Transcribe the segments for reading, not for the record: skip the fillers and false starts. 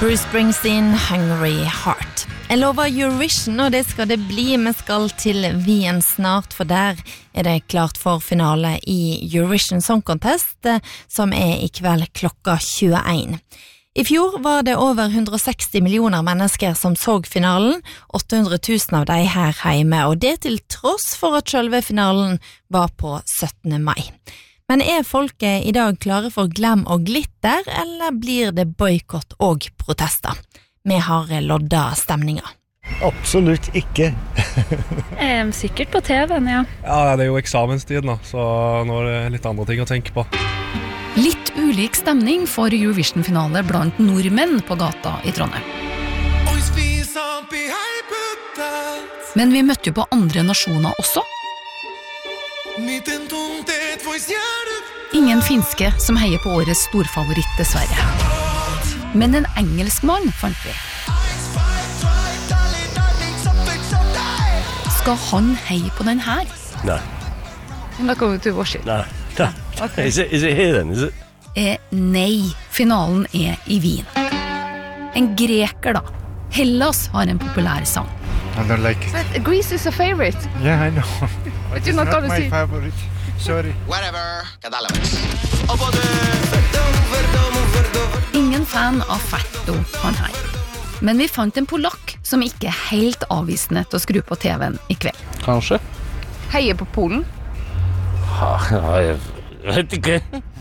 Bruce Springsteen, Hungry Heart. Jeg lover Eurovision, og det skal det bli. Vi skal til Wien snart, for der det klart for finale i Eurovision Song Contest, som i kveld klokka 21. I fjor var det over 160 millioner mennesker som så finalen, 800 000 av de her hjemme, og det til tross for at selve finalen var på 17. mai. Men folket i dag klare for glam og glitter, eller blir det boykott og protester? Vi har lodda stemninga. Absolutt ikke. Sikkert på TV-en, ja. Ja, det jo eksamenstid nå, så nå det litt andre ting å tenke på. Litt ulik stemning for Eurovision-finale blant nordmenn på gata i Trondheim. Men vi møtte jo på andre nasjoner også. Ingen finske som heier på årets storfavoritt, dessverre. Men en engelsk mann fant vi. Skal han heie på den her? Nei. I'm not going to watch it. Nei. Okay. Is it here then? Is it? Nei, finalen i Wien. En greker da. Hellas har en populær sang. I don't like it. But Greece is a favorite. Yeah, I know. But you're not gonna my see. favorite. Sorry. Whatever. Ingen fan av Fatto han her. Men vi fant en polakk som ikke helt avvisende til å skru på TV-en i kveld. Kanskje? Heier på Polen. Jeg vet ikke.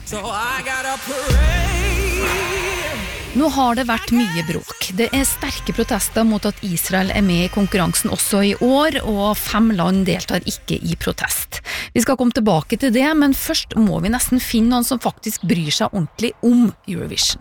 Nå har det vært mye bråk. Det sterke protester mot at Israel med i konkurransen også i år, og 5 land deltar ikke i protest. Vi skal komme tilbake til det, men først må vi nesten finne noen som faktisk bryr seg ordentlig om Eurovision.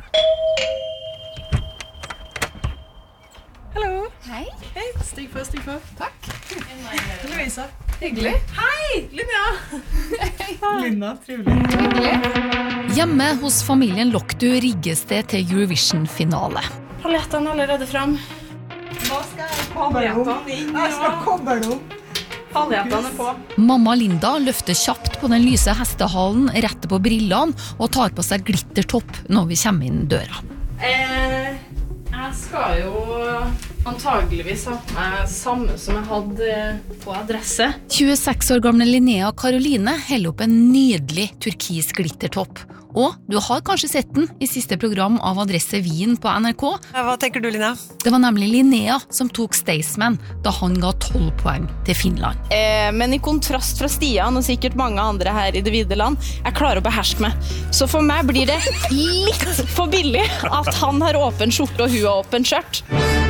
Hallo. Hei. Hei, stig på. Takk. Louisa. Hyggelig. Hei, Linja. Linda, trivelig. Hyggelig. Hjemme hos familien Loktu rigges det til Eurovision-finale. Paljettene allerede frem. Hva skal jeg koble om? Jeg skal koble om. Paljettene på. Mamma Linda løfter kjapt på den lyse hestehalen, retter på brillene og tar på seg glittertopp når vi kommer inn døra. Jeg skal jo antageligvis ha på meg samme som jeg hadde på adresse. 26 år gamle Linnea Karoline heller opp en nydelig turkis glittertopp. Og du har kanskje sett den i siste program av Adresse Wien på NRK. Hva tenker du, Linnea? Det var nemlig Linnea som tok Staysman da han ga 12 poeng til Finland. Men i kontrast fra Stian og sikkert mange andre her i det vide land, jeg klarer å beherske meg. Så for meg blir det litt for billig at han har åpen skjorte og hun har åpen skjørt.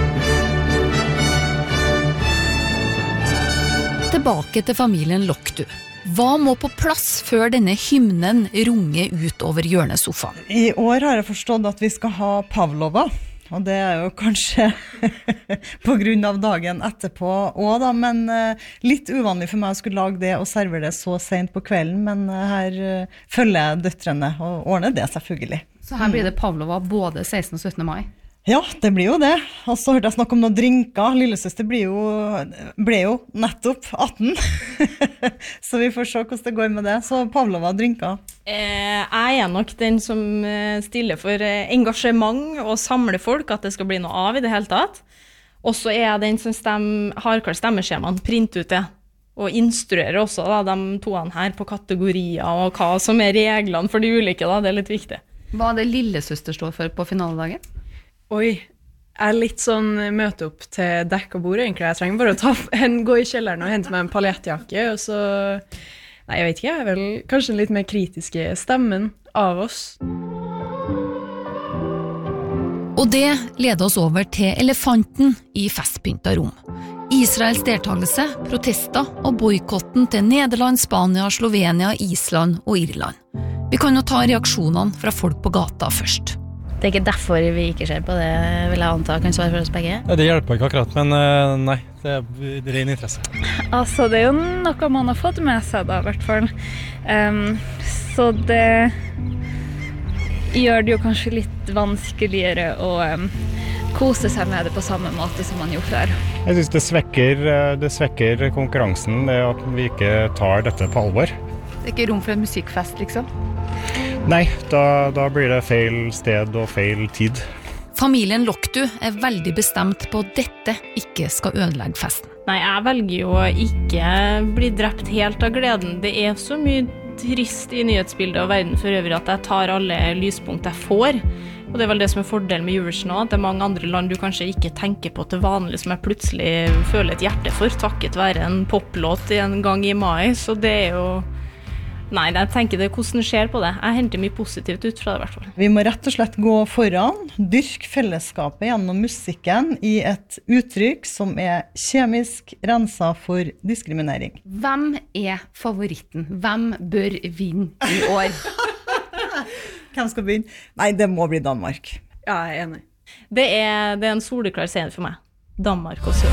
Tilbake til familien Loktu. Hva må på plass før denne hymnen runger ut over hjørnesofaen? I år har jeg forstått at vi skal ha Pavlova, og det jo kanskje på grunn av dagen etterpå også da, men litt uvanlig for meg å skulle lage det og servere det så sent på kvelden, men her følger jeg døtrene og ordner det selvfølgelig. Så her blir det Pavlova både 16. og 17. mai. Ja, det blir jo det. Og så hørte jeg snakke om noen drinker. Lillesøster ble jo nettopp 18. Så vi får se hvordan det går med det. Så Pavlova drinker. Jeg nok den som stiller for engasjement og samler folk, at det skal bli noe av i det hele tatt. Og så jeg den som har klart stemmeskjemaen, print ut det. Og instruerer også da, de toene her på kategorier og hva som reglene for de ulike. Da. Det litt viktig. Hva det lillesøster står for på finaledagen? Oi, jeg litt sånn møte opp til dekk og bord egentlig. Jeg trenger bare å gå i kjelleren og hente meg en paljettjakke, og så... Nei, jeg vet ikke, jeg vel kanskje litt mer kritiske stemmen av oss. Og det leder oss over til elefanten i festpynta rom. Israels deltakelse, protester og boykotten til Nederland, Spania, Slovenia, Island og Irland. Vi kan jo ta reaksjonene fra folk på gata først. Det ikke derfor vi ikke ser på det, vil jeg anta kan svare for oss begge. Det hjelper ikke akkurat, men nei, det ren interesse. Altså, det jo noe man har fått med seg da, i hvert fall. Så det gjør det jo kanskje litt vanskeligere å kose seg med det på samme måte som man gjorde før. Jeg synes det svekker konkurransen, det at vi ikke tar dette på alvor. Det ikke rom for en musikkfest, liksom? Nei, da blir det feil sted og feil tid. Familien Loktu veldig bestemt på at dette ikke skal ødelegge festen. Nei, jeg velger jo å ikke bli drept helt av gleden. Det så mye trist i nyhetsbildet og verden for øvrig at jeg tar alle lyspunkt jeg får. Og det vel det som fordelen med Eurovision også, at det mange andre land du kanskje ikke tenker på til vanlig som jeg plutselig føler et hjerte for, takket være en poplåt en gang i mai, så det jo... Nei, jeg tenker det hvordan det skjer på det. Jeg henter mye positivt ut fra det i hvert fall. Vi må rett og slett gå foran, dyrke fellesskapet gjennom musikken i et uttrykk som kjemisk renset for diskriminering. Hvem favoritten? Hvem bør vinne i år? Hvem skal begynne? Nei, det må bli Danmark. Ja, jeg enig. Det en soleklar scene for meg. Danmark også.